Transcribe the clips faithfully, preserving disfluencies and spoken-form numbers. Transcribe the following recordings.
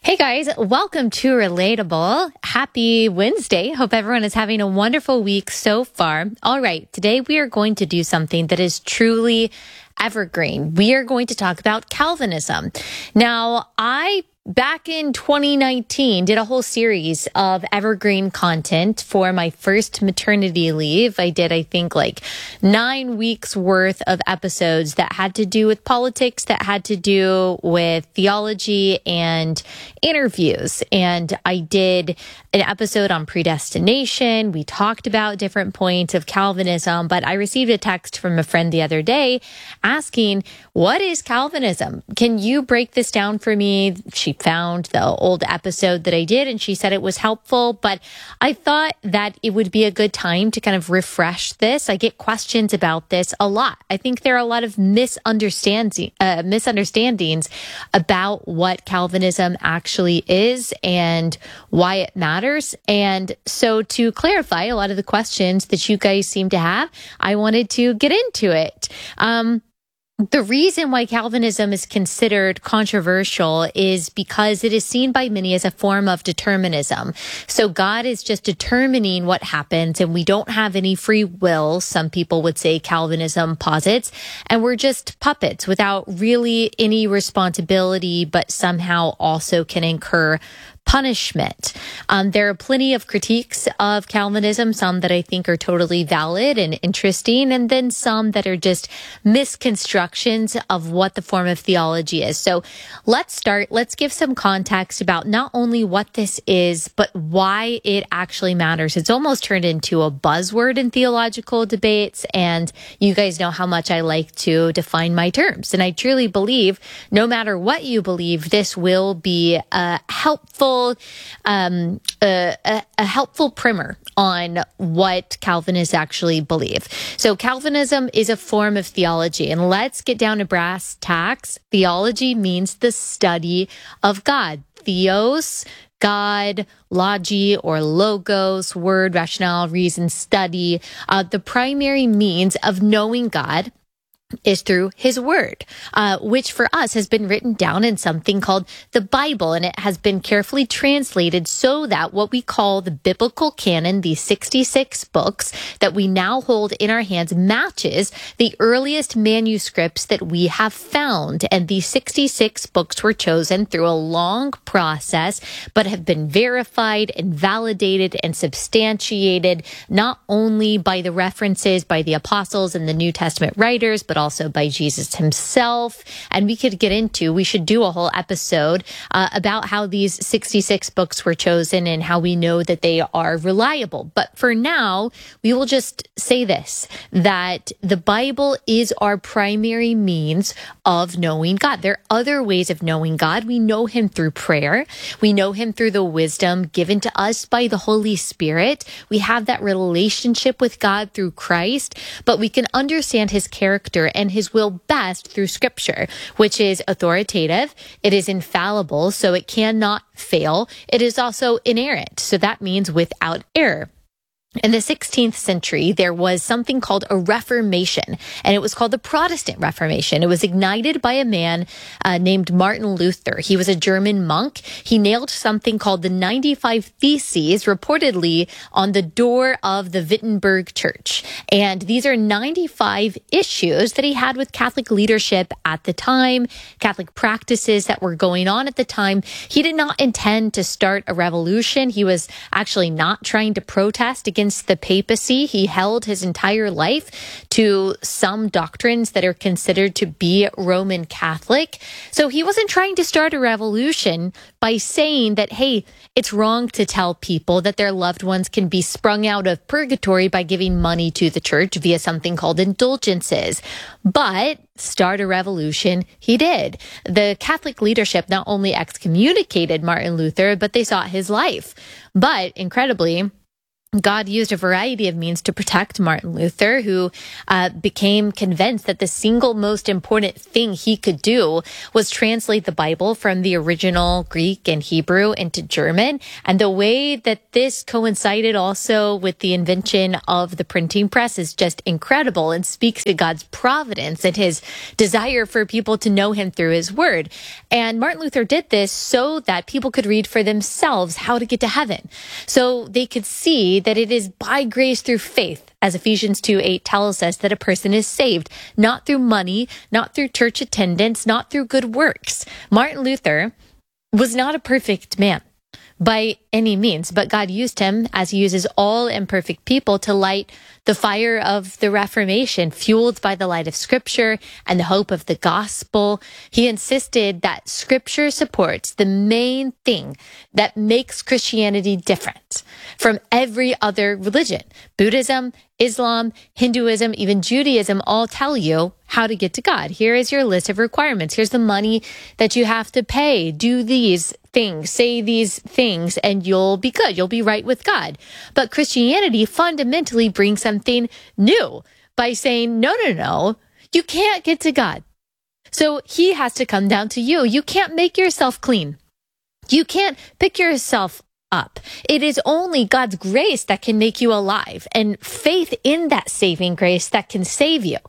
Hey guys, welcome to Relatable. Happy Wednesday. Hope everyone is having a wonderful week so far. All right, today we are going to do something that is truly evergreen. We are going to talk about Calvinism. Now, I back in twenty nineteen did a whole series of evergreen content for my first maternity leave. I did, I think, like nine weeks worth of episodes that had to do with politics, that had to do with theology and interviews. And I did an episode on predestination. We talked about different points of Calvinism, but I received a text from a friend the other day asking, what is Calvinism? Can you break this down for me? She found the old episode that I did and she said it was helpful, but I thought that it would be a good time to kind of refresh this. I get questions about this a lot. I think there are a lot of misunderstanding, uh, misunderstandings about what Calvinism actually is and why it matters. And so to clarify a lot of the questions that you guys seem to have, I wanted to get into it. Um, The reason why Calvinism is considered controversial is because it is seen by many as a form of determinism. So God is just determining what happens and we don't have any free will, some people would say Calvinism posits, and we're just puppets without really any responsibility, but somehow also can incur punishment. Um, there are plenty of critiques of Calvinism, some that I think are totally valid and interesting, and then some that are just misconstructions of what the form of theology is. So let's start. Let's give some context about not only what this is, but why it actually matters. It's almost turned into a buzzword in theological debates, and you guys know how much I like to define my terms. And I truly believe, no matter what you believe, this will be a helpful Um, a, a, a helpful primer on what Calvinists actually believe. So Calvinism is a form of theology, and let's get down to brass tacks. Theology means the study of God. Theos, God, logi or logos, word, rationale, reason, study. Uh, the primary means of knowing God is through his word, uh, which for us has been written down in something called the Bible, and it has been carefully translated so that what we call the biblical canon, these sixty-six books that we now hold in our hands, matches the earliest manuscripts that we have found. And these sixty-six books were chosen through a long process, but have been verified and validated and substantiated, not only by the references by the apostles and the New Testament writers, but also by Jesus himself. And we could get into, we should do a whole episode uh, about how these sixty-six books were chosen and how we know that they are reliable. But for now, we will just say this, that the Bible is our primary means of knowing God. There are other ways of knowing God. We know him through prayer. We know him through the wisdom given to us by the Holy Spirit. We have that relationship with God through Christ, but we can understand his character and his will best through scripture, which is authoritative. It is infallible, so it cannot fail. It is also inerrant, so that means without error. In the sixteenth century, there was something called a Reformation, and it was called the Protestant Reformation. It was ignited by a man uh, named Martin Luther. He was a German monk. He nailed something called the ninety-five Theses, reportedly on the door of the Wittenberg Church. And these are ninety-five issues that he had with Catholic leadership at the time, Catholic practices that were going on at the time. He did not intend to start a revolution. He was actually not trying to protest against the papacy. He held his entire life to some doctrines that are considered to be Roman Catholic. So he wasn't trying to start a revolution by saying that, hey, it's wrong to tell people that their loved ones can be sprung out of purgatory by giving money to the church via something called indulgences. But start a revolution he did. The Catholic leadership not only excommunicated Martin Luther, but they sought his life. But incredibly, God used a variety of means to protect Martin Luther, who uh, became convinced that the single most important thing he could do was translate the Bible from the original Greek and Hebrew into German. And the way that this coincided also with the invention of the printing press is just incredible and speaks to God's providence and his desire for people to know him through his word. And Martin Luther did this so that people could read for themselves how to get to heaven. So they could see that it is by grace through faith, as Ephesians two eight tells us, that a person is saved, not through money, not through church attendance, not through good works. Martin Luther was not a perfect man by any means, but God used him, as he uses all imperfect people, to light the fire of the Reformation, fueled by the light of Scripture and the hope of the gospel. He insisted that Scripture supports the main thing that makes Christianity different from every other religion. Buddhism, Islam, Hinduism, even Judaism all tell you how to get to God. Here is your list of requirements. Here's the money that you have to pay. Do these things, say these things, and you'll be good. You'll be right with God. But Christianity fundamentally brings something new by saying, no, no, no, you can't get to God. So he has to come down to you. You can't make yourself clean. You can't pick yourself up. It is only God's grace that can make you alive, and faith in that saving grace that can save you.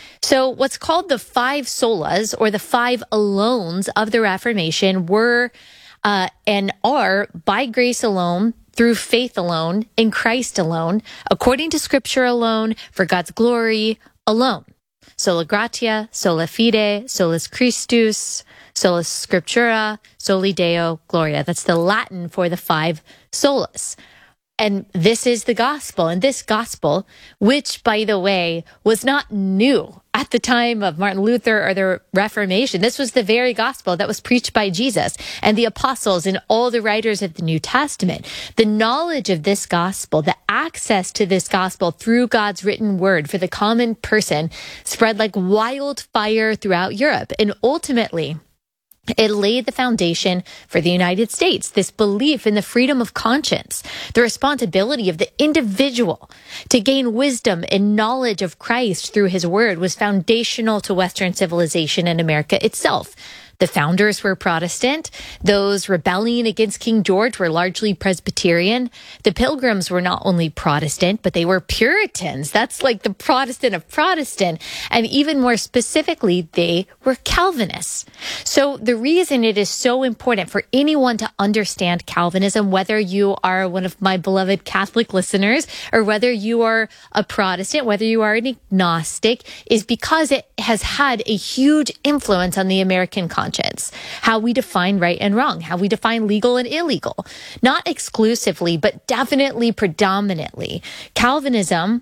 So what's called the five solas, or the five alones of the Reformation, were uh, and are by grace alone, through faith alone, in Christ alone, according to Scripture alone, for God's glory alone. Sola gratia, sola fide, solus Christus, solus scriptura, soli Deo gloria. That's the Latin for the five solas. And this is the gospel. And this gospel, which, by the way, was not new at the time of Martin Luther or the Reformation. This was the very gospel that was preached by Jesus and the apostles and all the writers of the New Testament. The knowledge of this gospel, the access to this gospel through God's written word for the common person spread like wildfire throughout Europe. And ultimately, it laid the foundation for the United States, this belief in the freedom of conscience, the responsibility of the individual to gain wisdom and knowledge of Christ through his word was foundational to Western civilization and America itself. The founders were Protestant. Those rebelling against King George were largely Presbyterian. The Pilgrims were not only Protestant, but they were Puritans. That's like the Protestant of Protestant. And even more specifically, they were Calvinists. So the reason it is so important for anyone to understand Calvinism, whether you are one of my beloved Catholic listeners or whether you are a Protestant, whether you are an agnostic, is because it has had a huge influence on the American conscience. How we define right and wrong, how we define legal and illegal, not exclusively, but definitely predominantly. Calvinism,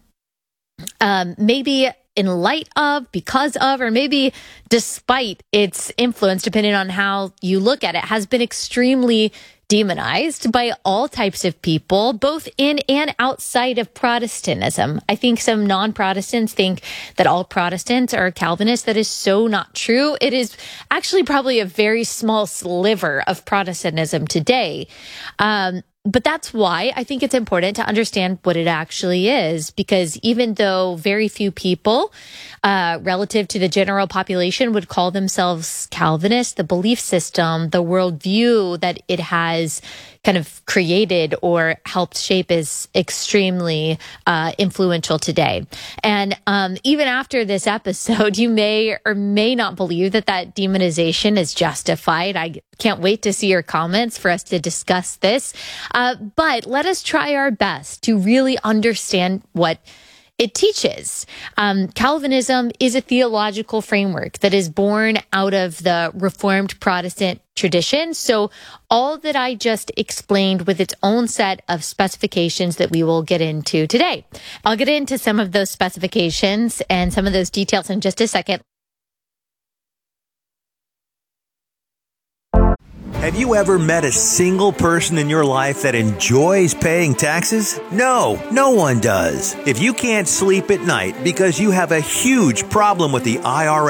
um, maybe in light of, because of, or maybe despite its influence, depending on how you look at it, has been extremely demonized by all types of people, both in and outside of Protestantism. I think some non-Protestants think that all Protestants are Calvinists. That is so not true. It is actually probably a very small sliver of Protestantism today. Um, But that's why I think it's important to understand what it actually is, because even though very few people uh, relative to the general population would call themselves Calvinists, the belief system, the worldview that it has kind of created or helped shape is extremely uh, influential today. And um, even after this episode, you may or may not believe that that demonization is justified. I can't wait to see your comments for us to discuss this. Uh, but let us try our best to really understand what it teaches. Um, Calvinism is a theological framework that is born out of the Reformed Protestant tradition. So all that I just explained with its own set of specifications that we will get into today. I'll get into some of those specifications and some of those details in just a second. Have you ever met a single person in your life that enjoys paying taxes? No, no one does. If you can't sleep at night because you have a huge problem with the I R S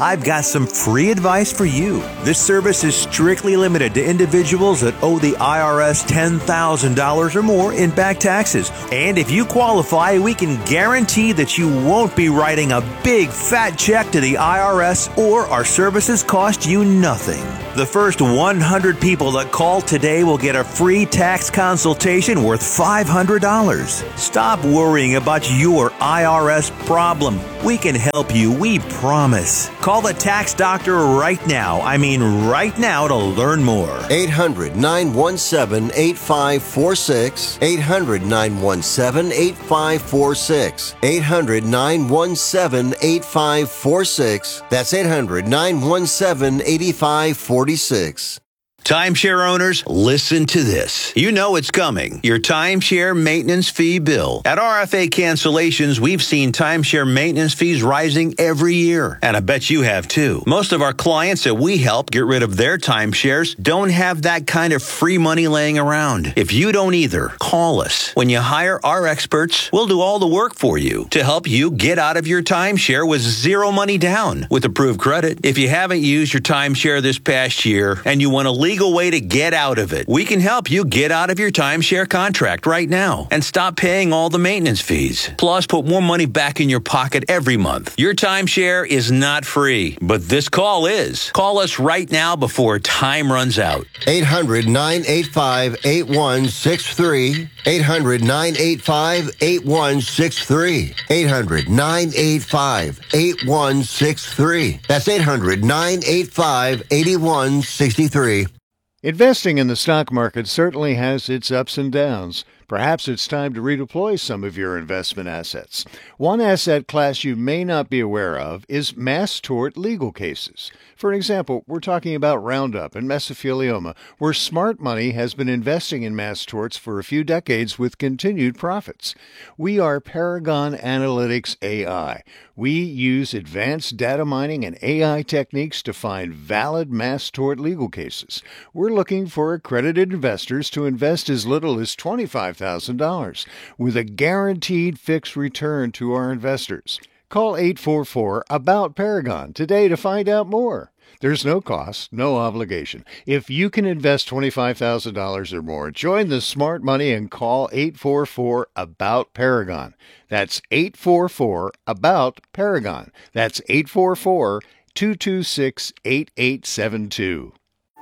I've got some free advice for you. This service is strictly limited to individuals that owe the I R S ten thousand dollars or more in back taxes. And if you qualify, we can guarantee that you won't be writing a big fat check to the I R S, or our services cost you nothing. The first one hundred people that call today will get a free tax consultation worth five hundred dollars. Stop worrying about your I R S problem. We can help you, we promise. Call the tax doctor right now. I mean right now to learn more. eight hundred, nine one seven, eight five four six. eight hundred, nine one seven, eight five four six. eight hundred, nine one seven, eight five four six. That's eight hundred, nine one seven, eight five four six. Timeshare owners, listen to this. You know it's coming. Your timeshare maintenance fee bill. At R F A Cancellations, we've seen timeshare maintenance fees rising every year. And I bet you have too. Most of our clients that we help get rid of their timeshares don't have that kind of free money laying around. If you don't either, call us. When you hire our experts, we'll do all the work for you to help you get out of your timeshare with zero money down with approved credit. If you haven't used your timeshare this past year and you want to leave legal way to get out of it, we can help you get out of your timeshare contract right now and stop paying all the maintenance fees. Plus, put more money back in your pocket every month. Your timeshare is not free, but this call is. Call us right now before time runs out. eight hundred, nine eight five, eight one six three. eight hundred, nine eight five, eight one six three. eight hundred, nine eight five, eight one six three. That's eight hundred, nine eight five, eight one six three. Investing in the stock market certainly has its ups and downs. Perhaps it's time to redeploy some of your investment assets. One asset class you may not be aware of is mass tort legal cases. For example, we're talking about Roundup and mesothelioma, where smart money has been investing in mass torts for a few decades with continued profits. We are Paragon Analytics A I. We use advanced data mining and A I techniques to find valid mass tort legal cases. We're looking for accredited investors to invest as little as twenty-five thousand dollars with a guaranteed fixed return to our investors. Call eight four four, ABOUT Paragon today to find out more. There's no cost, no obligation. If you can invest twenty-five thousand dollars or more, join the smart money and call eight four four, ABOUT Paragon. That's eight four four, ABOUT Paragon. That's eight four four, two two six, eight eight seven two.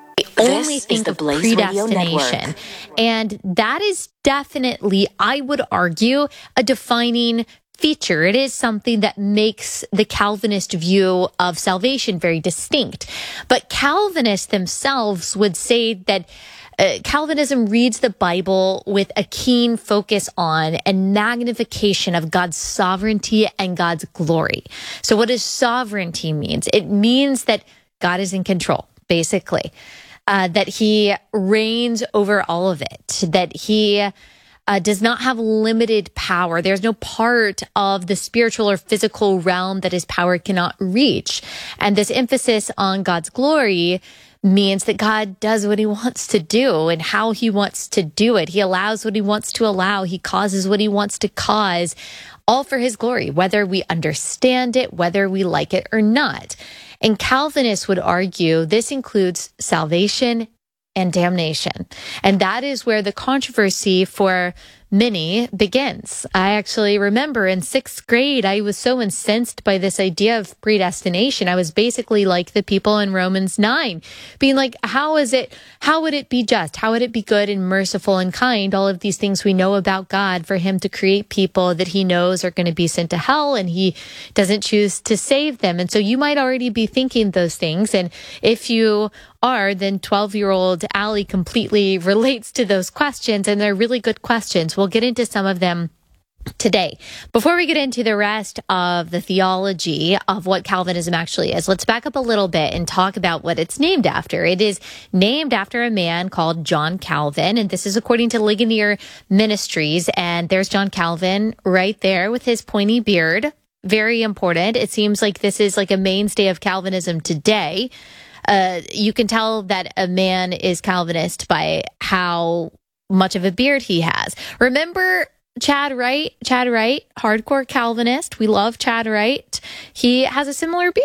Only This think is the of Blaze Radio predestination. Network. And that is definitely, I would argue, a defining feature. It is something that makes the Calvinist view of salvation very distinct. But Calvinists themselves would say that uh, Calvinism reads the Bible with a keen focus on and magnification of God's sovereignty and God's glory. So what does sovereignty mean? It means that God is in control, basically. Uh, that he reigns over all of it, that he uh, does not have limited power. There's no part of the spiritual or physical realm that his power cannot reach. And this emphasis on God's glory means that God does what he wants to do and how he wants to do it. He allows what he wants to allow. He causes what he wants to cause, all for his glory, whether we understand it, whether we like it or not. And Calvinists would argue this includes salvation and damnation. And that is where the controversy for many begins. I actually remember in sixth grade, I was so incensed by this idea of predestination. I was basically like the people in Romans nine, being like, how is it, how would it be just? How would it be good and merciful and kind? All of these things we know about God, for him to create people that he knows are going to be sent to hell and he doesn't choose to save them. And so you might already be thinking those things. And if you are, then twelve-year-old Allie completely relates to those questions, and they're really good questions. We'll get into some of them today. Before we get into the rest of the theology of what Calvinism actually is, let's back up a little bit and talk about what it's named after. It is named after a man called John Calvin, and this is according to Ligonier Ministries. And there's John Calvin right there with his pointy beard. Very important. It seems like this is like a mainstay of Calvinism today. Uh, you can tell that a man is Calvinist by how much of a beard he has. Remember Chad Wright? Chad Wright, hardcore Calvinist. We love Chad Wright. He has a similar beard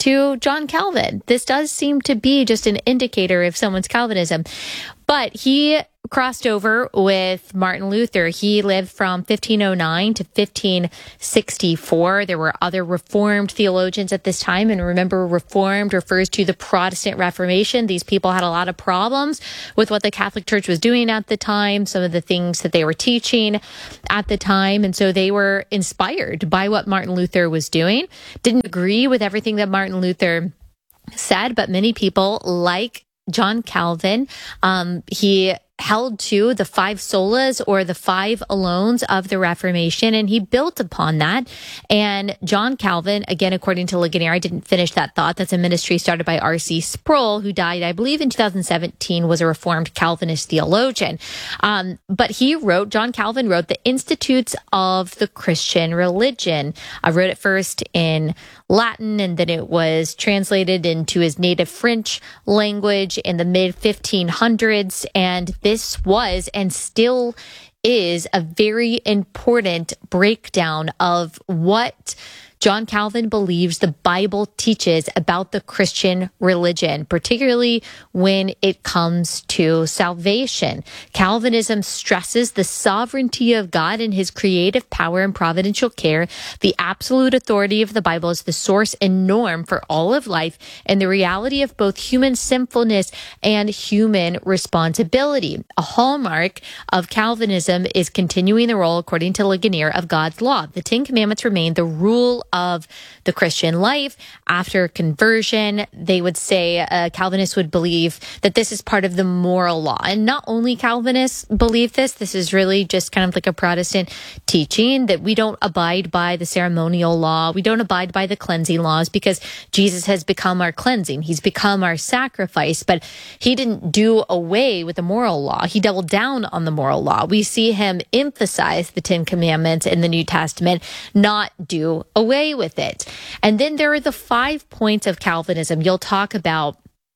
to John Calvin. This does seem to be just an indicator of someone's Calvinism. But he crossed over with Martin Luther. He lived from fifteen oh nine to fifteen sixty-four. There were other Reformed theologians at this time. And remember, Reformed refers to the Protestant Reformation. These people had a lot of problems with what the Catholic Church was doing at the time, some of the things that they were teaching at the time. And so they were inspired by what Martin Luther was doing. Didn't agree with everything that Martin Luther said, but many people, like John Calvin, um, he held to the five solas or the five alones of the Reformation, and he built upon that. And John Calvin, again, according to Ligonier, I didn't finish that thought. That's a ministry started by R C Sproul, who died, I believe, in two thousand seventeen, was a Reformed Calvinist theologian. Um, but he wrote, John Calvin wrote the Institutes of the Christian Religion. I wrote it first in Latin, and then it was translated into his native French language in the mid fifteen hundreds. And this was and still is a very important breakdown of what John Calvin believes the Bible teaches about the Christian religion, particularly when it comes to salvation. Calvinism stresses the sovereignty of God and his creative power and providential care. The absolute authority of the Bible is the source and norm for all of life, and the reality of both human sinfulness and human responsibility. A hallmark of Calvinism is continuing the role, according to Ligonier, of God's law. The Ten Commandments remain the rule of the Christian life. After conversion, they would say, uh, Calvinists would believe that this is part of the moral law. And not only Calvinists believe this, this is really just kind of like a Protestant teaching that we don't abide by the ceremonial law. We don't abide by the cleansing laws because Jesus has become our cleansing. He's become our sacrifice, but he didn't do away with the moral law. He doubled down on the moral law. We see him emphasize the Ten Commandments in the New Testament, not do away with it. And then there are the five points of Calvinism. You'll talk about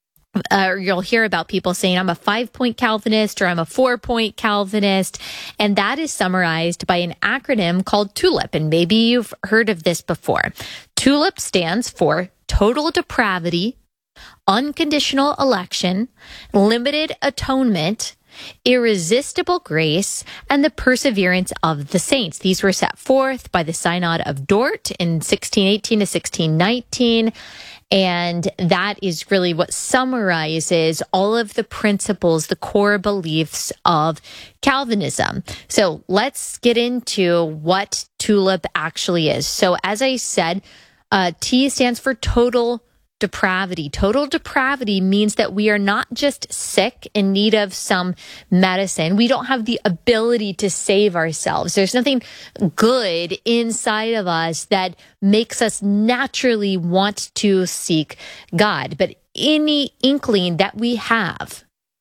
Uh, or you'll hear about people saying, I'm a five-point Calvinist or I'm a four-point Calvinist. And that is summarized by an acronym called TULIP. And maybe you've heard of this before. TULIP stands for total depravity, unconditional election, limited atonement, irresistible grace, and the perseverance of the saints. These were set forth by the Synod of Dort in sixteen eighteen to sixteen nineteen. And that is really what summarizes all of the principles, the core beliefs of Calvinism. So let's get into what TULIP actually is. So as I said, uh, T stands for total depravity. Total depravity means that we are not just sick in need of some medicine. We don't have the ability to save ourselves. There's nothing good inside of us that makes us naturally want to seek God. But any inkling that we have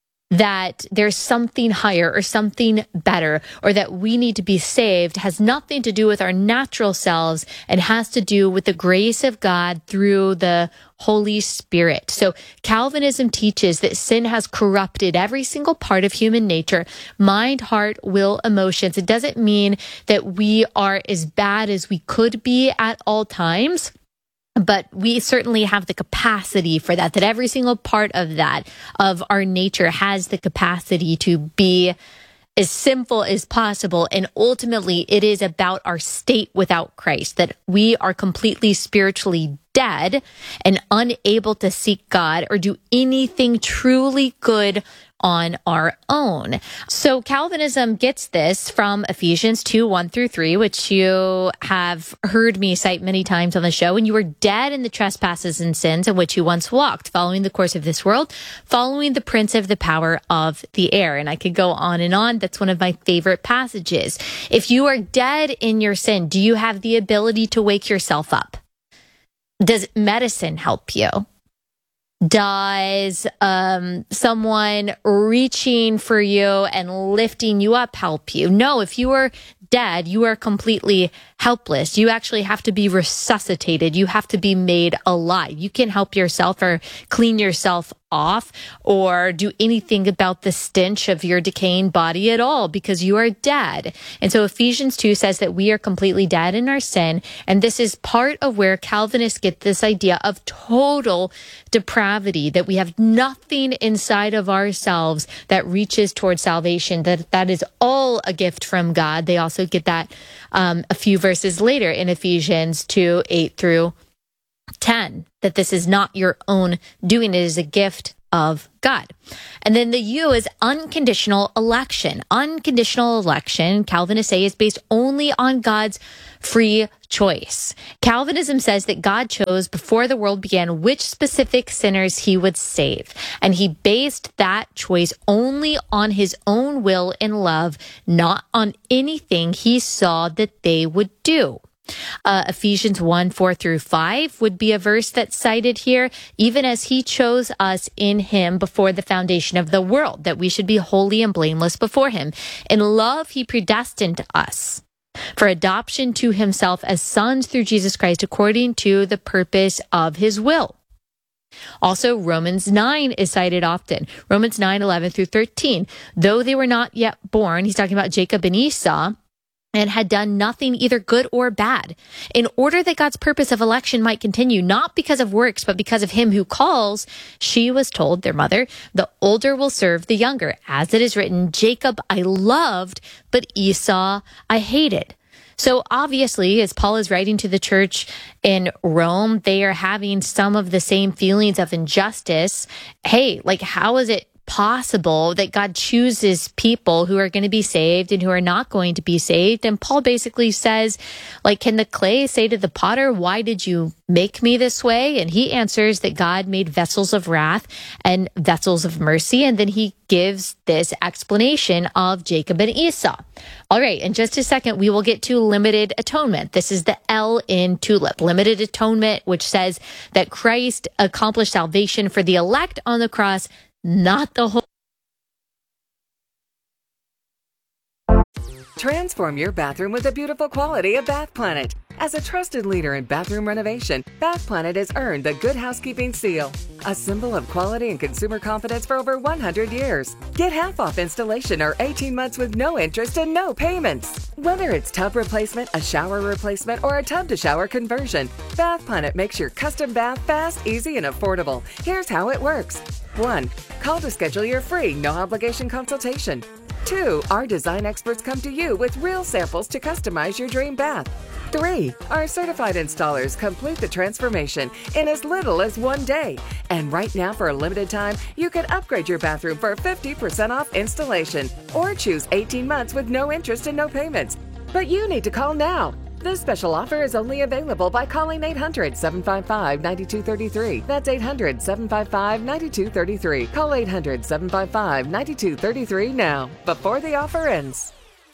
that there's something higher or something better or that we need to be saved has nothing to do with our natural selves and has to do with the grace of God through the Holy Spirit. So Calvinism teaches that sin has corrupted every single part of human nature, mind, heart, will, emotions. It doesn't mean that we are as bad as we could be at all times, but we certainly have the capacity for that, that every single part of that, of our nature, has the capacity to be as sinful as possible. And ultimately, it is about our state without Christ, that we are completely spiritually dead and unable to seek God or do anything truly good on our own. So Calvinism gets this from Ephesians two, one through three, which you have heard me cite many times on the show. And you were dead in the trespasses and sins in which you once walked, following the course of this world, following the prince of the power of the air. And I could go on and on. That's one of my favorite passages. If you are dead in your sin, do you have the ability to wake yourself up? Does medicine help you? Does um, someone reaching for you and lifting you up help you? No, if you are dead, you are completely helpless. You actually have to be resuscitated. You have to be made alive. You can't help yourself or clean yourself off or do anything about the stench of your decaying body at all because you are dead. And so Ephesians two says that we are completely dead in our sin. And this is part of where Calvinists get this idea of total depravity, that we have nothing inside of ourselves that reaches towards salvation, that that is all a gift from God. They also get that um, a few verses later in Ephesians two, eight through ten, that this is not your own doing. It is a gift of God. And then the U is unconditional election. Unconditional election, Calvinists say, is based only on God's free choice. Calvinism says that God chose before the world began which specific sinners he would save. And he based that choice only on his own will and love, not on anything he saw that they would do. Uh, Ephesians one, four through five would be a verse that's cited here, even as he chose us in him before the foundation of the world, that we should be holy and blameless before him. In love, he predestined us for adoption to himself as sons through Jesus Christ, according to the purpose of his will. Also, Romans nine is cited often. Romans nine, eleven through thirteen. Though they were not yet born, he's talking about Jacob and Esau, and had done nothing either good or bad, in order that God's purpose of election might continue, not because of works, but because of him who calls, she was told, their mother, the older will serve the younger. As it is written, Jacob I loved, but Esau I hated. So obviously, as Paul is writing to the church in Rome, they are having some of the same feelings of injustice. Hey, like, how is it possible that God chooses people who are going to be saved and who are not going to be saved? And Paul basically says, like, can the clay say to the potter, why did you make me this way? And he answers that God made vessels of wrath and vessels of mercy. And then he gives this explanation of Jacob and Esau. All right, in just a second, we will get to limited atonement. This is the L in TULIP, limited atonement, which says that Christ accomplished salvation for the elect on the cross, not the whole. Transform your bathroom with the beautiful quality of Bath Planet. As a trusted leader in bathroom renovation, Bath Planet has earned the Good Housekeeping seal, a symbol of quality and consumer confidence for over one hundred years. Get half off installation or eighteen months with no interest and no payments. Whether it's tub replacement, a shower replacement, or a tub-to-shower conversion, Bath Planet makes your custom bath fast, easy, and affordable. Here's how it works. one. Call to schedule your free, no-obligation consultation. two. Our design experts come to you with real samples to customize your dream bath. three. Our certified installers complete the transformation in as little as one day. And right now, for a limited time, you can upgrade your bathroom for fifty percent off installation or choose eighteen months with no interest and no payments. But you need to call now. This special offer is only available by calling eight hundred, seven five five, nine two three three. That's eight hundred, seven five five, nine two three three. Call eight hundred, seven five five, nine two three three now, before the offer ends.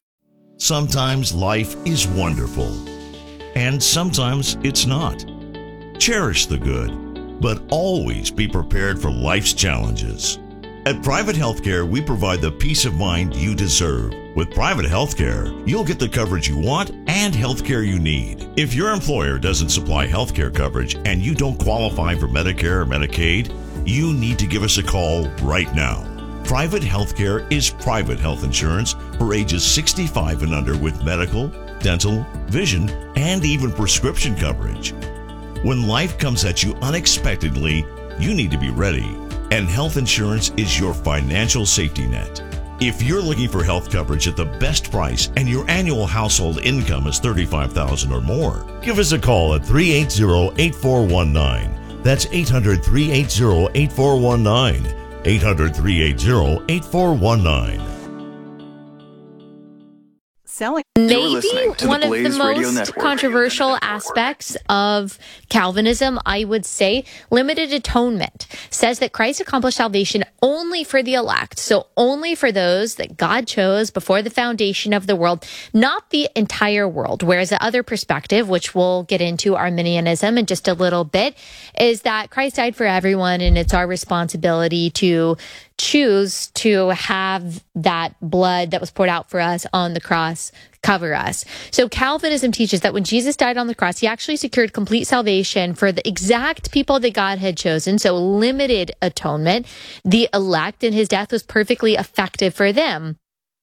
Sometimes life is wonderful, and sometimes it's not. Cherish the good, but always be prepared for life's challenges. At Private Healthcare, we provide the peace of mind you deserve. With Private Healthcare, you'll get the coverage you want and healthcare you need. If your employer doesn't supply healthcare coverage and you don't qualify for Medicare or Medicaid, you need to give us a call right now. Private Healthcare is private health insurance for ages sixty-five and under with medical, dental, vision, and even prescription coverage. When life comes at you unexpectedly, you need to be ready. And health insurance is your financial safety net. If you're looking for health coverage at the best price and your annual household income is thirty-five thousand dollars or more, give us a call at three eight zero, eight four one nine. That's eight hundred, three eight zero, eight four one nine. eight hundred, three eight zero, eight four one nine. Selling. Maybe one of the most controversial aspects of Calvinism, I would say, limited atonement, says that Christ accomplished salvation only for the elect, so only for those that God chose before the foundation of the world, not the entire world. Whereas the other perspective, which we'll get into Arminianism in just a little bit, is that Christ died for everyone and it's our responsibility to choose to have that blood that was poured out for us on the cross cover us. So Calvinism teaches that when Jesus died on the cross, he actually secured complete salvation for the exact people that God had chosen. So limited atonement. The elect, and his death was perfectly effective for them.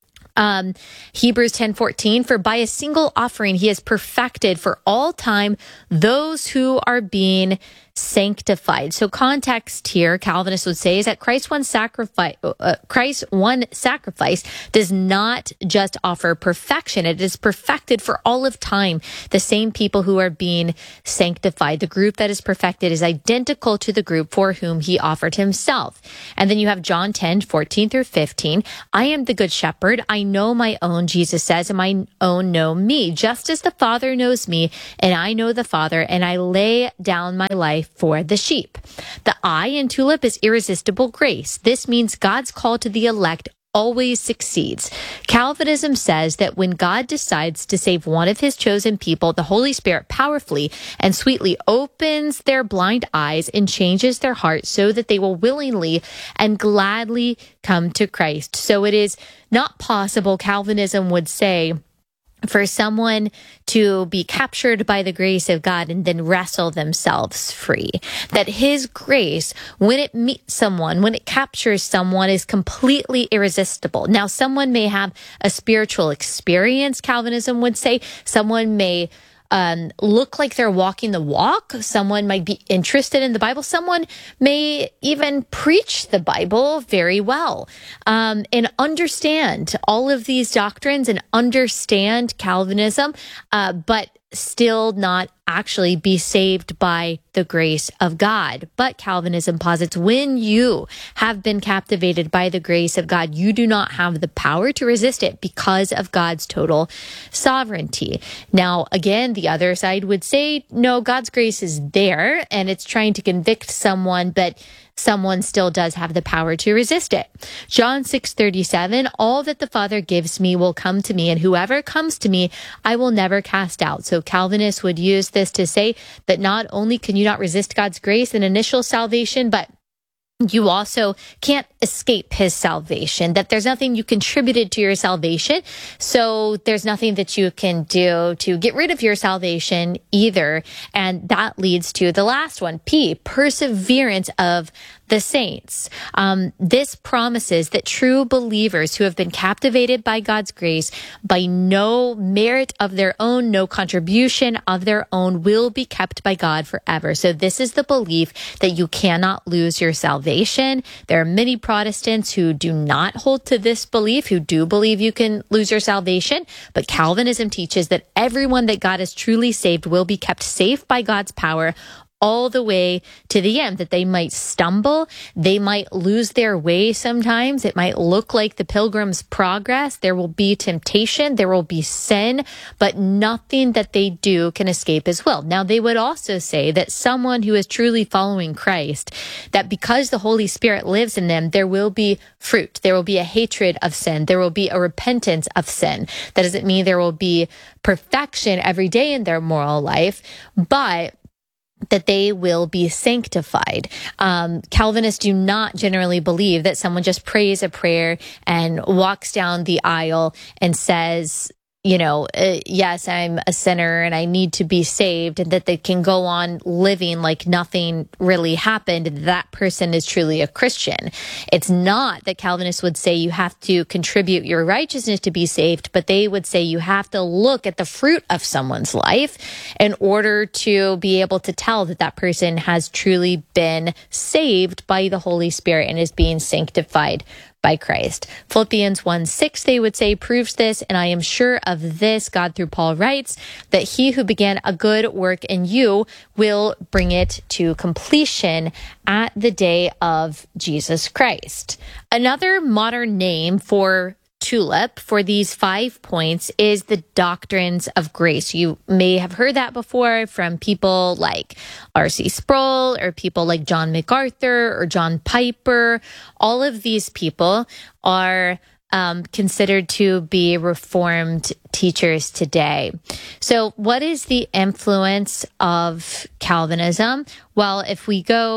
Um, Hebrews ten fourteen, for by a single offering he has perfected for all time those who are being sanctified. So context here, Calvinists would say, is that Christ one sacrifice, uh, Christ one sacrifice does not just offer perfection. It is perfected for all of time. The same people who are being sanctified. The group that is perfected is identical to the group for whom he offered himself. And then you have John ten fourteen through fifteen. I am the good shepherd. I know my own, Jesus says, and my own know me, just as the Father knows me, and I know the Father, and I lay down my life for the sheep. The I in TULIP is irresistible grace. This means God's call to the elect always succeeds. Calvinism says that when God decides to save one of his chosen people, the Holy Spirit powerfully and sweetly opens their blind eyes and changes their hearts so that they will willingly and gladly come to Christ. So it is not possible, Calvinism would say, for someone to be captured by the grace of God and then wrestle themselves free. That his grace, when it meets someone, when it captures someone, is completely irresistible. Now, someone may have a spiritual experience, Calvinism would say. Someone may Um, look like they're walking the walk. Someone might be interested in the Bible. Someone may even preach the Bible very well, um, and understand all of these doctrines and understand Calvinism, uh, but still not actually be saved by the grace of God. But Calvinism posits when you have been captivated by the grace of God, you do not have the power to resist it because of God's total sovereignty. Now, again, the other side would say, no, God's grace is there and it's trying to convict someone, but someone still does have the power to resist it. John six thirty-seven, all that the Father gives me will come to me, and whoever comes to me, I will never cast out. So Calvinists would use this to say that not only can you not resist God's grace in initial salvation, but you also can't escape his salvation, that there's nothing you contributed to your salvation. So there's nothing that you can do to get rid of your salvation either. And that leads to the last one, P, perseverance of the saints. Um, this promises that true believers who have been captivated by God's grace by no merit of their own, no contribution of their own, will be kept by God forever. So this is the belief that you cannot lose your salvation. There are many Protestants who do not hold to this belief, who do believe you can lose your salvation. But Calvinism teaches that everyone that God has truly saved will be kept safe by God's power all the way to the end, that they might stumble, they might lose their way sometimes. It might look like the Pilgrim's Progress. There will be temptation, there will be sin, but nothing that they do can escape his will. Now, they would also say that someone who is truly following Christ, that because the Holy Spirit lives in them, there will be fruit. There will be a hatred of sin. There will be a repentance of sin. That doesn't mean there will be perfection every day in their moral life, but that they will be sanctified. Um, Calvinists do not generally believe that someone just prays a prayer and walks down the aisle and says, you know, uh, yes, I'm a sinner and I need to be saved, and that they can go on living like nothing really happened. That person is truly a Christian. It's not that Calvinists would say you have to contribute your righteousness to be saved, but they would say you have to look at the fruit of someone's life in order to be able to tell that that person has truly been saved by the Holy Spirit and is being sanctified by Christ. Philippians one six, they would say, proves this, and I am sure of this, God through Paul writes, that he who began a good work in you will bring it to completion at the day of Jesus Christ. Another modern name for TULIP, for these five points, is the doctrines of grace. You may have heard that before from people like R C Sproul or people like John MacArthur or John Piper. All of these people are um, considered to be Reformed teachers today. So what is the influence of Calvinism? Well, if we go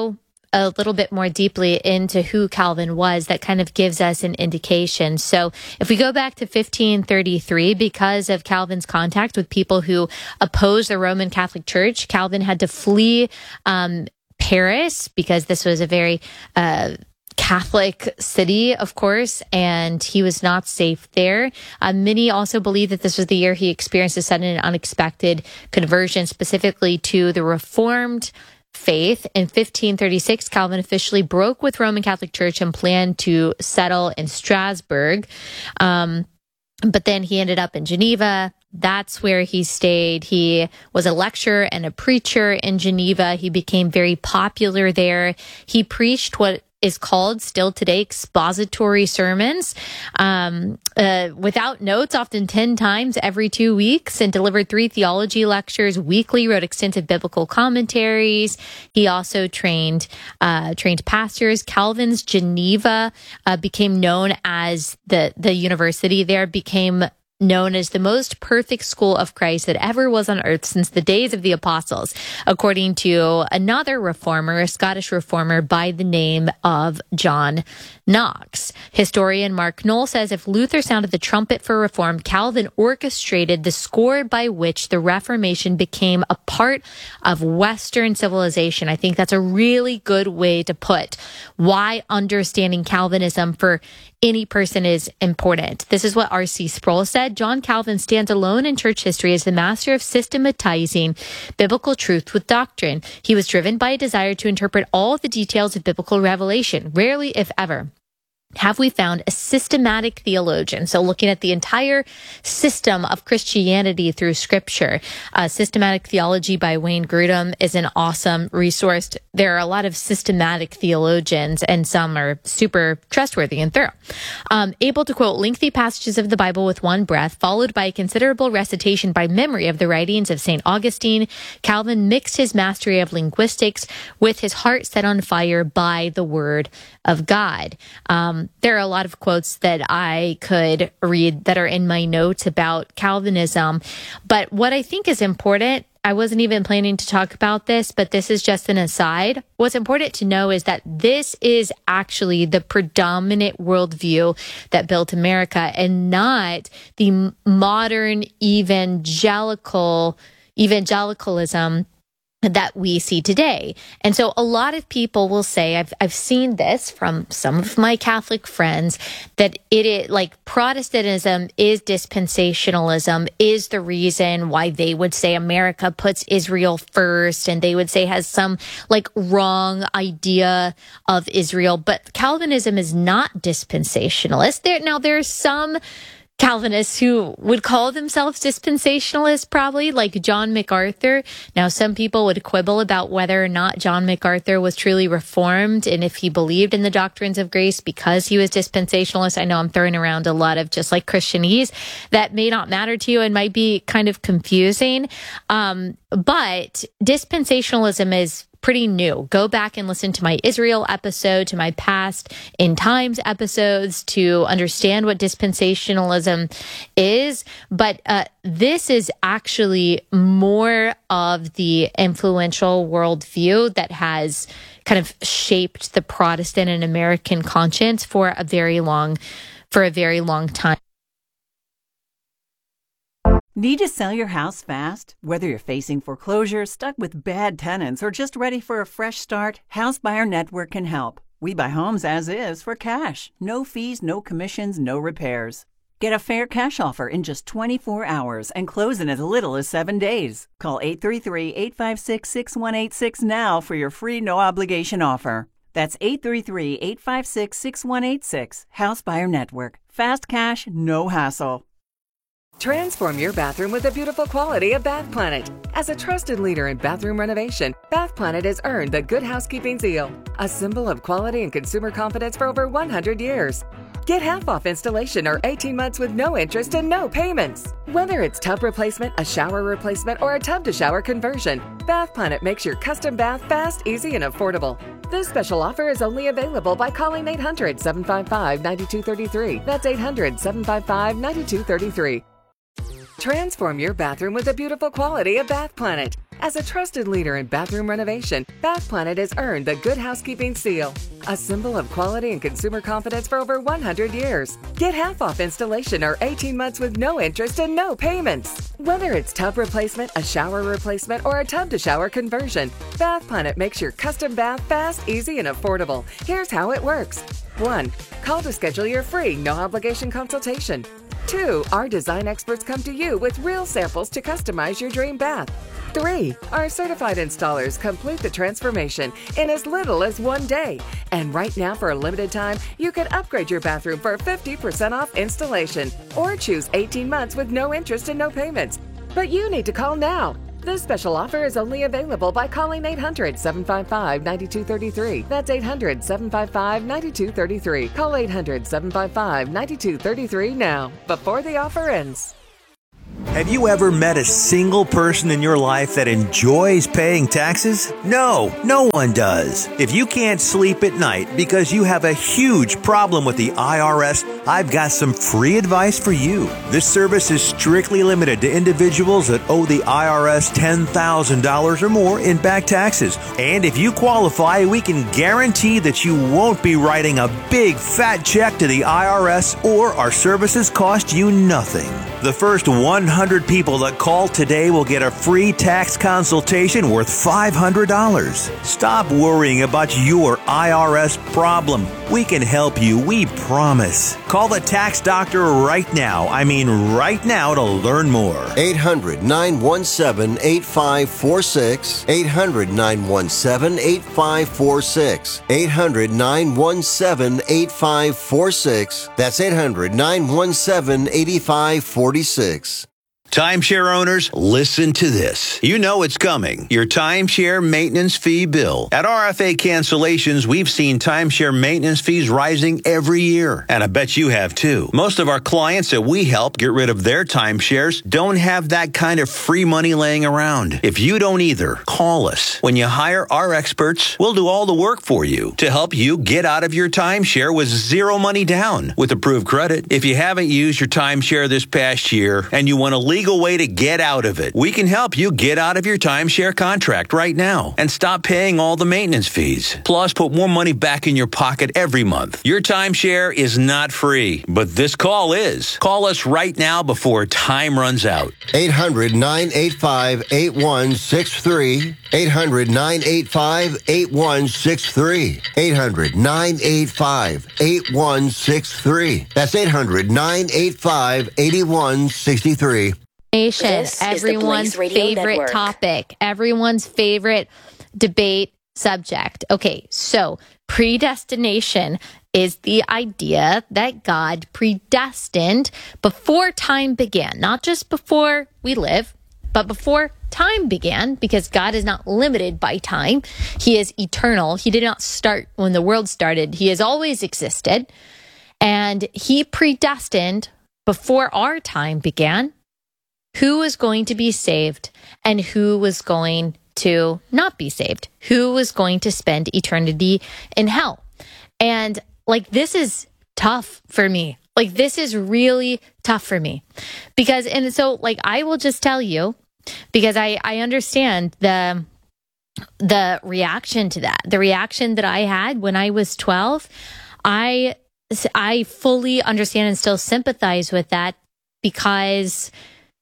a little bit more deeply into who Calvin was, that kind of gives us an indication. So if we go back to fifteen thirty-three, because of Calvin's contact with people who opposed the Roman Catholic Church, Calvin had to flee um, Paris, because this was a very uh, Catholic city, of course, and he was not safe there. Uh, many also believe that this was the year he experienced a sudden and unexpected conversion, specifically to the Reformed faith. In fifteen thirty-six, Calvin officially broke with Roman Catholic Church and planned to settle in Strasbourg. Um, but then he ended up in Geneva. That's where he stayed. He was a lecturer and a preacher in Geneva. He became very popular there. He preached what is called still today expository sermons, um, uh, without notes, often ten times every two weeks, and delivered three theology lectures weekly, wrote extensive biblical commentaries. He also trained, uh, trained pastors. Calvin's Geneva, uh, became known as the, the university there became known as the most perfect school of Christ that ever was on earth since the days of the apostles, according to another reformer, a Scottish reformer by the name of John Knox. Historian Mark Knoll says if Luther sounded the trumpet for reform, Calvin orchestrated the score by which the Reformation became a part of Western civilization. I think that's a really good way to put why understanding Calvinism for any person is important. This is what R C Sproul said. John Calvin stands alone in church history as the master of systematizing biblical truth with doctrine. He was driven by a desire to interpret all the details of biblical revelation. Rarely, if ever, have we found a systematic theologian. So looking at the entire system of Christianity through Scripture. Uh, Systematic Theology by Wayne Grudem is an awesome resource. There are a lot of systematic theologians, and some are super trustworthy and thorough. Um, able to quote lengthy passages of the Bible with one breath, followed by a considerable recitation by memory of the writings of Saint Augustine, Calvin mixed his mastery of linguistics with his heart set on fire by the Word of God. Um, There are a lot of quotes that I could read that are in my notes about Calvinism. But what I think is important, I wasn't even planning to talk about this, but this is just an aside. What's important to know is that this is actually the predominant worldview that built America, and not the modern evangelical evangelicalism that we see today. And so a lot of people will say, I've I've seen this from some of my Catholic friends, that it is like Protestantism is dispensationalism, is the reason why they would say America puts Israel first, and they would say has some like wrong idea of Israel. But Calvinism is not dispensationalist. There now there's some Calvinists who would call themselves dispensationalists, probably, like John MacArthur. Now, some people would quibble about whether or not John MacArthur was truly reformed and if he believed in the doctrines of grace because he was dispensationalist. I know I'm throwing around a lot of just like Christianese that may not matter to you and might be kind of confusing. Um, but dispensationalism is pretty new. Go back and listen to my Israel episode, to my past In Times episodes to understand what dispensationalism is. But uh, this is actually more of the influential worldview that has kind of shaped the Protestant and American conscience for a very long, for a very long time. Need to sell your house fast? Whether you're facing foreclosure, stuck with bad tenants, or just ready for a fresh start, House Buyer Network can help. We buy homes as is for cash. No fees, no commissions, no repairs. Get a fair cash offer in just twenty-four hours and close in as little as seven days. Call eight three three, eight five six, six one eight six now for your free no-obligation offer. That's eight three three, eight five six, six one eight six. House Buyer Network. Fast cash, no hassle. Transform your bathroom with the beautiful quality of Bath Planet. As a trusted leader in bathroom renovation, Bath Planet has earned the Good Housekeeping Seal, a symbol of quality and consumer confidence for over one hundred years. Get half off installation or eighteen months with no interest and no payments. Whether it's tub replacement, a shower replacement, or a tub-to-shower conversion, Bath Planet makes your custom bath fast, easy, and affordable. This special offer is only available by calling eight hundred, seven five five, nine two three three. That's eight hundred, seven five five, nine two three three. Transform your bathroom with the beautiful quality of Bath Planet. As a trusted leader in bathroom renovation, Bath Planet has earned the Good Housekeeping Seal, a symbol of quality and consumer confidence for over one hundred years. Get half off installation or eighteen months with no interest and no payments. Whether it's tub replacement, a shower replacement, or a tub-to-shower conversion, Bath Planet makes your custom bath fast, easy, and affordable. Here's how it works. one. Call to schedule your free, no-obligation consultation. two. Our design experts come to you with real samples to customize your dream bath. three. Our certified installers complete the transformation in as little as one day. And right now, for a limited time, you can upgrade your bathroom for fifty percent off installation or choose eighteen months with no interest and no payments. But you need to call now. This special offer is only available by calling eight hundred, seven five five, nine two three three. That's eight hundred, seven five five, nine two three three. Call eight hundred, seven five five, nine two three three now, before the offer ends. Have you ever met a single person in your life that enjoys paying taxes? No, no one does. If you can't sleep at night because you have a huge problem with the I R S, I've got some free advice for you. This service is strictly limited to individuals that owe the I R S ten thousand dollars or more in back taxes. And if you qualify, we can guarantee that you won't be writing a big fat check to the I R S, or our services cost you nothing. The first one hundred people that call today will get a free tax consultation worth five hundred dollars. Stop worrying about your I R S problem. We can help you, we promise. Call the tax doctor right now. I mean right now to learn more. eight hundred, nine one seven, eight five four six. eight hundred, nine one seven, eight five four six. eight hundred, nine one seven, eight five four six. That's eight hundred, nine one seven, eight five four six. Timeshare owners, listen to this. You know it's coming. Your timeshare maintenance fee bill. At R F A Cancellations, we've seen timeshare maintenance fees rising every year. And I bet you have too. Most of our clients that we help get rid of their timeshares don't have that kind of free money laying around. If you don't either, call us. When you hire our experts, we'll do all the work for you to help you get out of your timeshare with zero money down with approved credit. If you haven't used your timeshare this past year and you want to leave legal way to get out of it. We can help you get out of your timeshare contract right now and stop paying all the maintenance fees. Plus, put more money back in your pocket every month. Your timeshare is not free, but this call is. Call us right now before time runs out. eight hundred, nine eight five, eight one six three. eight hundred, nine eight five, eight one six three. eight hundred, nine eight five, eight one six three. That's eight hundred, nine eight five, eight one six three. Nation, This is the everyone's Blaze Radio favorite Network. topic, everyone's favorite debate subject. Okay, so predestination is the idea that God predestined before time began, not just before we live, but before time began, because God is not limited by time. He is eternal. He did not start when the world started. He has always existed. And he predestined before our time began who was going to be saved and who was going to not be saved, who was going to spend eternity in hell. And like, this is tough for me. Like, this is really tough for me because, and so like, I will just tell you, because I, I understand the, the reaction to that, the reaction that I had when I was twelve. I, I fully understand and still sympathize with that, because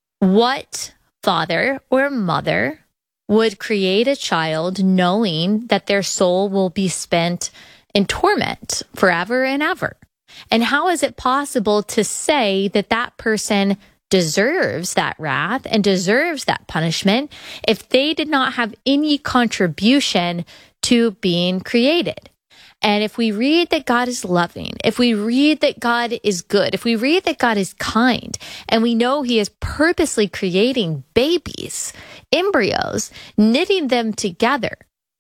what father or mother would create a child knowing that their soul will be spent in torment forever and ever? And how is it possible to say that that person deserves that wrath and deserves that punishment if they did not have any contribution to being created? And if we read that God is loving, if we read that God is good, if we read that God is kind, and we know he is purposely creating babies, embryos, knitting them together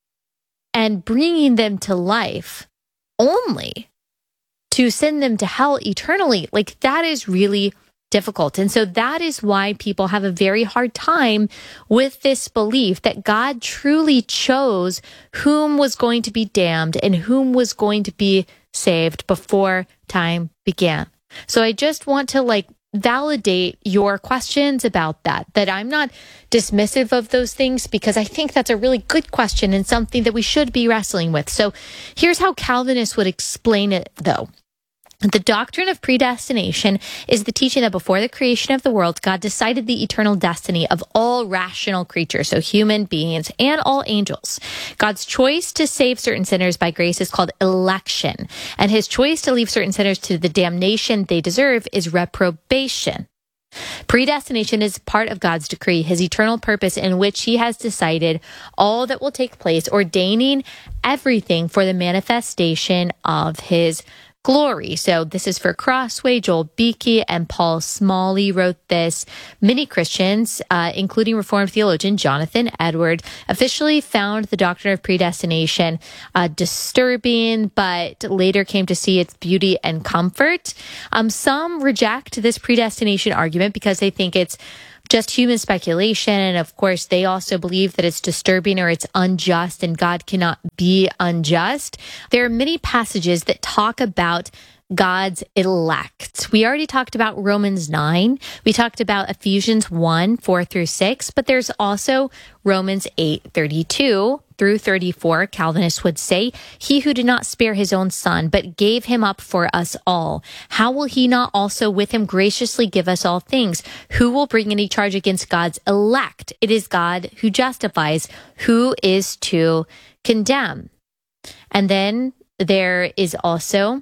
and bringing them to life only to send them to hell eternally, like, that is really difficult. And so that is why people have a very hard time with this belief that God truly chose whom was going to be damned and whom was going to be saved before time began. So I just want to like validate your questions about that, that I'm not dismissive of those things, because I think that's a really good question and something that we should be wrestling with. So here's how Calvinists would explain it, though. The doctrine of predestination is the teaching that before the creation of the world, God decided the eternal destiny of all rational creatures, so human beings and all angels. God's choice to save certain sinners by grace is called election, and his choice to leave certain sinners to the damnation they deserve is reprobation. Predestination is part of God's decree, his eternal purpose in which he has decided all that will take place, ordaining everything for the manifestation of his glory. So this is for Crossway, Joel Beakey, and Paul Smalley wrote this. Many Christians, uh, including Reformed theologian Jonathan Edward, officially found the doctrine of predestination uh, disturbing, but later came to see its beauty and comfort. Um, some reject this predestination argument because they think it's just human speculation. And of course, they also believe that it's disturbing or it's unjust, and God cannot be unjust. There are many passages that talk about God's elect. We already talked about Romans nine. We talked about Ephesians one, four through six, but there's also Romans eight, thirty-two through thirty-four. Calvinists would say, he who did not spare his own son, but gave him up for us all, how will he not also with him graciously give us all things? Who will bring any charge against God's elect? It is God who justifies. Who is to condemn? And then there is also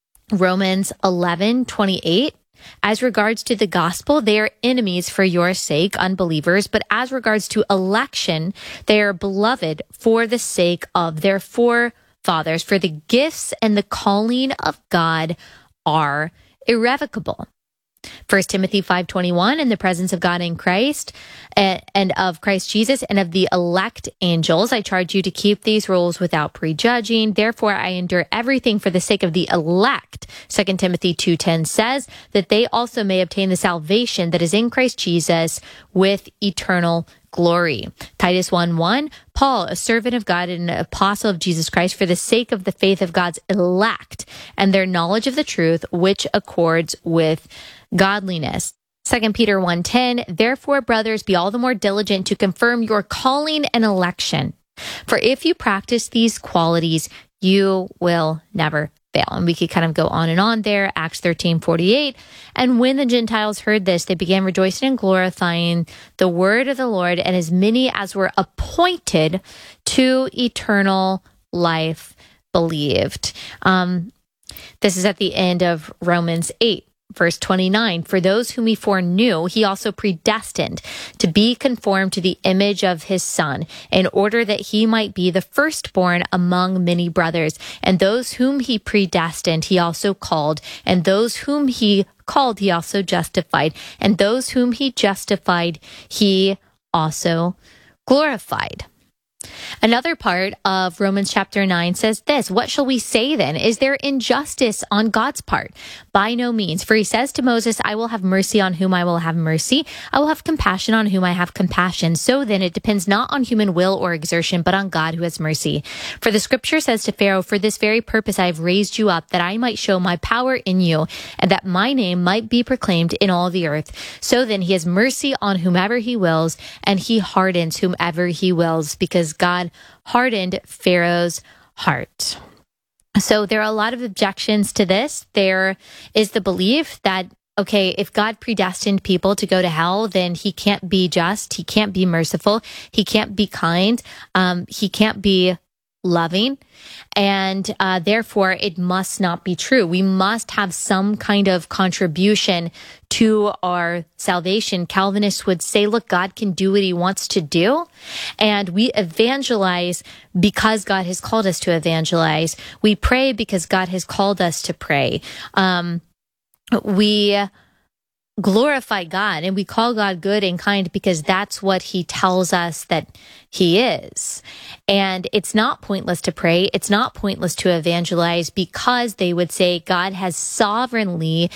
Romans eleven, twenty-eight. As regards to the gospel, they are enemies for your sake, unbelievers. But as regards to election, they are beloved for the sake of their forefathers. For the gifts and the calling of God are irrevocable. First Timothy five twenty-one, in the presence of God in Christ and of Christ Jesus and of the elect angels, I charge you to keep these rules without prejudging. Therefore, I endure everything for the sake of the elect. Second Timothy two ten says that they also may obtain the salvation that is in Christ Jesus with eternal glory. Titus one one, Paul, a servant of God and an apostle of Jesus Christ, for the sake of the faith of God's elect and their knowledge of the truth, which accords with godliness. Second Peter one ten, therefore, brothers, be all the more diligent to confirm your calling and election. For if you practice these qualities, you will never fail. And we could kind of go on and on there. Acts thirteen forty-eight. And when the Gentiles heard this, they began rejoicing and glorifying the word of the Lord, and as many as were appointed to eternal life believed. Um, this is at the end of Romans eight. Verse twenty-nine, for those whom he foreknew, he also predestined to be conformed to the image of his son, in order that he might be the firstborn among many brothers. And those whom he predestined, he also called. And those whom he called, he also justified. And those whom he justified, he also glorified. Another part of Romans chapter nine says this, what shall we say then? Is there injustice on God's part? By no means. For he says to Moses, I will have mercy on whom I will have mercy. I will have compassion on whom I have compassion. So then it depends not on human will or exertion, but on God who has mercy. For the scripture says to Pharaoh, for this very purpose I have raised you up, that I might show my power in you, and that my name might be proclaimed in all the earth. So then he has mercy on whomever he wills, and he hardens whomever he wills, because God hardened Pharaoh's heart. So there are a lot of objections to this. There is the belief that, okay, if God predestined people to go to hell, then he can't be just, he can't be merciful, he can't be kind, um, he can't be loving, and uh, therefore it must not be true. We must have some kind of contribution to our salvation. Calvinists would say, look, God can do what he wants to do, and we evangelize because God has called us to evangelize. We pray because God has called us to pray. Um, we glorify God, and we call God good and kind because that's what he tells us that he is. And it's not pointless to pray. It's not pointless to evangelize, because they would say God has sovereignly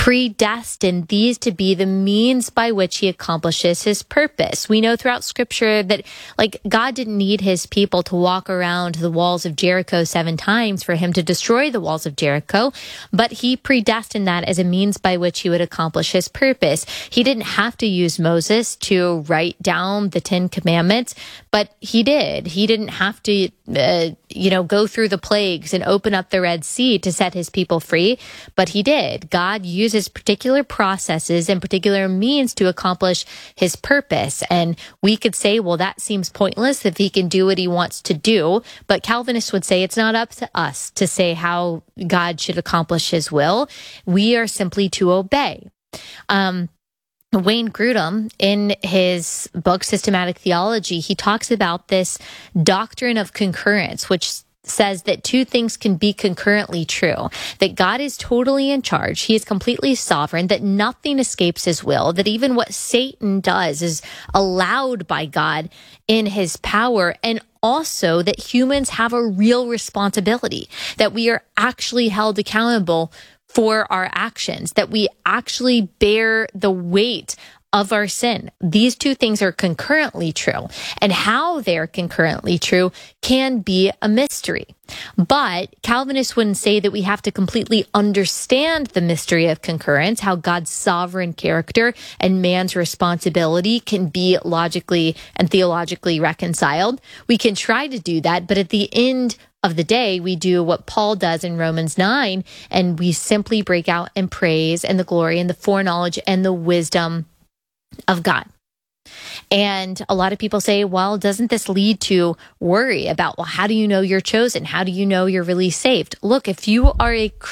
predestined these to be the means by which he accomplishes his purpose. We know throughout scripture that like God didn't need his people to walk around the walls of Jericho seven times for him to destroy the walls of Jericho, but he predestined that as a means by which he would accomplish his purpose. He didn't have to use Moses to write down the Ten Commandments, but he did. He didn't have to, uh, you know, go through the plagues and open up the Red Sea to set his people free, but he did. God uses particular processes and particular means to accomplish his purpose. And we could say, well, that seems pointless if he can do what he wants to do. But Calvinists would say it's not up to us to say how God should accomplish his will. We are simply to obey. Um, Wayne Grudem, in his book, Systematic Theology, he talks about this doctrine of concurrence, which says that two things can be concurrently true, that God is totally in charge, he is completely sovereign, that nothing escapes his will, that even what Satan does is allowed by God in his power, and also that humans have a real responsibility, that we are actually held accountable for our actions, that we actually bear the weight of our sin. These two things are concurrently true, and how they're concurrently true can be a mystery. But Calvinists wouldn't say that we have to completely understand the mystery of concurrence, how God's sovereign character and man's responsibility can be logically and theologically reconciled. We can try to do that, but at the end of the day, we do what Paul does in Romans nine, and we simply break out in praise and the glory and the foreknowledge and the wisdom of God. And a lot of people say, well, doesn't this lead to worry about, well, how do you know you're chosen? How do you know you're really saved? Look, if you are a